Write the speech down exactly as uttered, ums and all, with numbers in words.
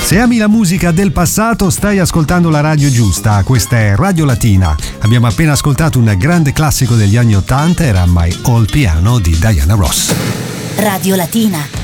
Se ami la musica del passato, stai ascoltando la radio giusta. Questa è Radio Latina. Abbiamo appena ascoltato un grande classico degli anni ottanta, era My Old Piano di Diana Ross. Radio Latina.